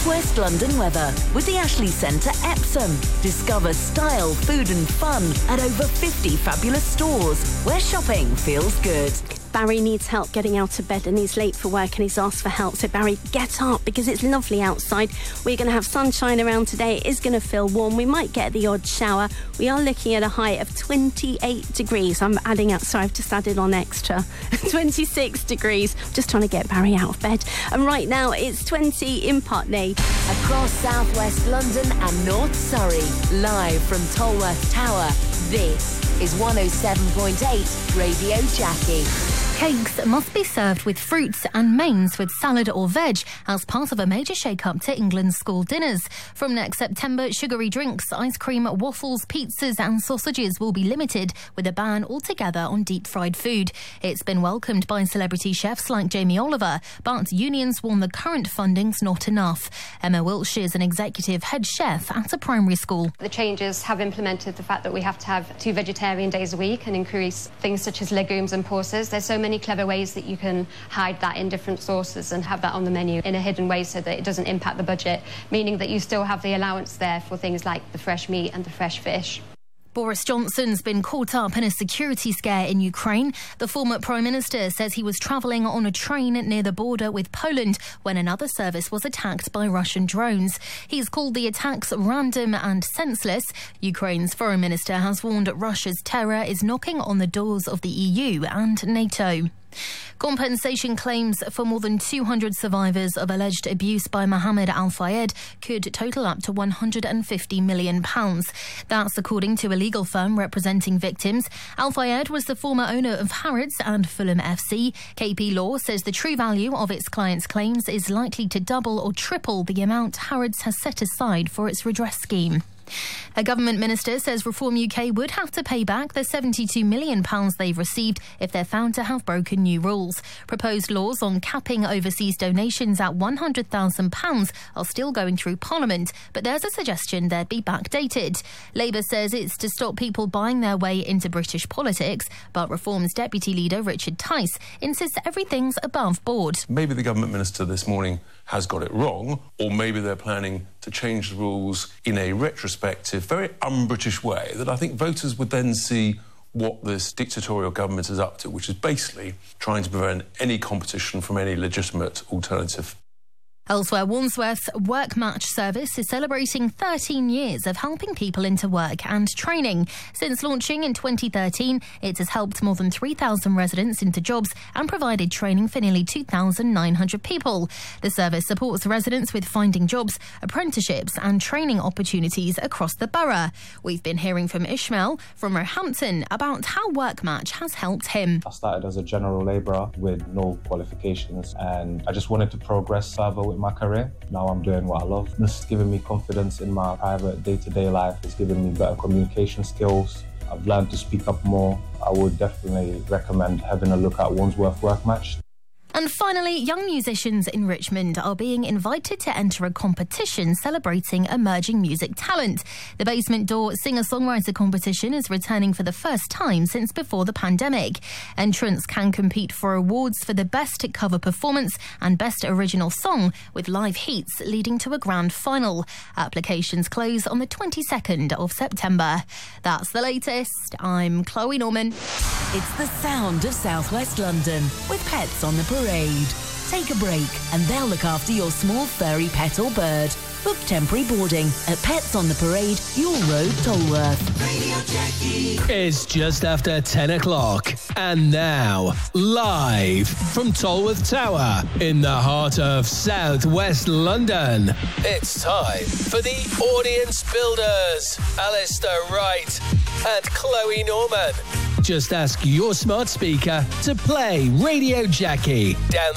South West London weather with the Ashley Centre Epsom. Discover style, food and fun at over 50 fabulous stores where shopping feels good. Barry needs help getting out of bed and he's late for work and he's asked for help. So Barry, get up because it's lovely outside. We're going to have sunshine around today. It is going to feel warm. We might get the odd shower. We are looking at a high of 28 degrees. I'm adding up. Sorry, I've just added on extra. 26 degrees. Just trying to get Barry out of bed. And right now it's 20 in Putney. Across South West London and North Surrey. Live from Tolworth Tower. This is 107.8 Radio Jackie. Cakes must be served with fruits and mains with salad or veg as part of a major shake-up to England's school dinners. From next September, sugary drinks, ice cream, waffles, pizzas and sausages will be limited with a ban altogether on deep-fried food. It's been welcomed by celebrity chefs like Jamie Oliver, but unions warn the current funding's not enough. Emma Wiltshire is an executive head chef at a primary school. The changes have implemented the fact that we have to have 2 vegetarian days a week and increase things such as legumes and pulses. There's so many clever ways that you can hide that in different sauces and have that on the menu in a hidden way so that it doesn't impact the budget, meaning that you still have the allowance there for things like the fresh meat and the fresh fish. Boris Johnson's been caught up in a security scare in Ukraine. The former Prime Minister says he was travelling on a train near the border with Poland when another service was attacked by Russian drones. He's called the attacks random and senseless. Ukraine's Foreign Minister has warned Russia's terror is knocking on the doors of the EU and NATO. Compensation claims for more than 200 survivors of alleged abuse by Mohammed Al Fayed could total up to £150 million. That's according to a legal firm representing victims. Al Fayed was the former owner of Harrods and Fulham FC. KP Law says the true value of its clients' claims is likely to double or triple the amount Harrods has set aside for its redress scheme. A government minister says Reform UK would have to pay back the £72 million they've received if they're found to have broken new rules. Proposed laws on capping overseas donations at £100,000 are still going through Parliament, but there's a suggestion they'd be backdated. Labour says it's to stop people buying their way into British politics, but Reform's Deputy Leader Richard Tice insists everything's above board. Maybe the government minister this morning has got it wrong, or maybe they're planning to change the rules in a retrospective, very un-British way that I think voters would then see what this dictatorial government is up to, which is basically trying to prevent any competition from any legitimate alternative. Elsewhere, Wandsworth's Work Match service is celebrating 13 years of helping people into work and training. Since launching in 2013, it has helped more than 3,000 residents into jobs and provided training for nearly 2,900 people. The service supports residents with finding jobs, apprenticeships and training opportunities across the borough. We've been hearing from Ishmael from Roehampton about how Work Match has helped him. I started as a general labourer with no qualifications and I just wanted to progress further with my career. Now I'm doing what I love. This has given me confidence in my private day-to-day life. It's given me better communication skills. I've learned to speak up more. I would definitely recommend having a look at Wandsworth Work Match. And finally, young musicians in Richmond are being invited to enter a competition celebrating emerging music talent. The Basement Door Singer-Songwriter competition is returning for the first time since before the pandemic. Entrants can compete for awards for the best cover performance and best original song, with live heats leading to a grand final. Applications close on the 22nd of September. That's the latest. I'm Chloe Norman. It's the sound of South West London with Pets on the Parade. Take a break and they'll look after your small furry pet or bird. Book temporary boarding at Pets on the Parade, Yule Road, Tolworth. Radio Jackie. It's just after 10 o'clock. And now, live from Tolworth Tower in the heart of South West London, it's time for the Audience Builders, Alistair Wright and Chloe Norman. Just ask your smart speaker to play Radio Jackie. Down